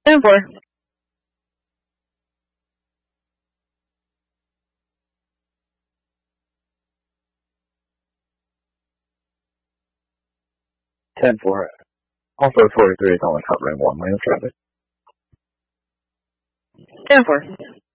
10-4. 10-4. Also 43 is only covering one lane of traffic. 10-4.